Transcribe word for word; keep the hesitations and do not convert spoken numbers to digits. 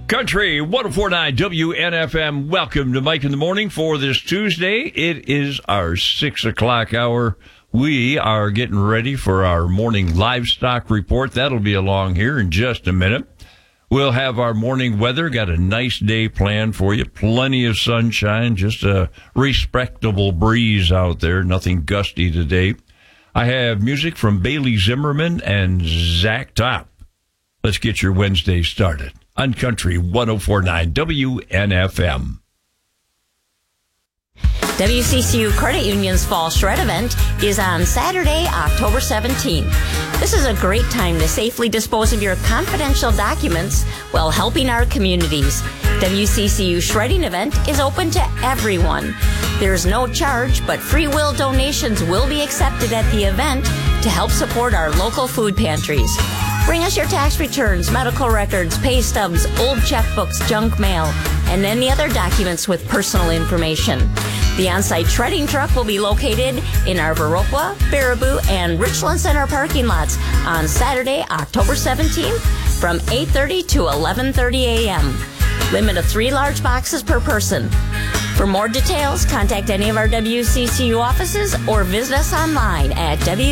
Country one oh four point nine W N F M. Welcome to Mike in the Morning for this Tuesday. It is our six o'clock hour. We are getting ready for our morning livestock report. That'll be along here in just a minute. We'll have our morning weather. Got a nice day planned for you. Plenty of sunshine. Just a respectable breeze out there. Nothing gusty today. I have music from Bailey Zimmerman and Zach Top. Let's get your Wednesday started on Country one oh four point nine W N F M. W C C U Credit Union's Fall Shred event is on Saturday, October seventeenth. This is a great time to safely dispose of your confidential documents while helping our communities. W C C U Shredding event is open to everyone. There's no charge, but free will donations will be accepted at the event to help support our local food pantries. Bring us your tax returns, medical records, pay stubs, old checkbooks, junk mail, and any other documents with personal information. The on-site shredding truck will be located in our Viroqua, Baraboo, and Richland Center parking lots on Saturday, October seventeenth from eight thirty to eleven thirty a.m. Limit of three large boxes per person. For more details, contact any of our W C C U offices or visit us online at W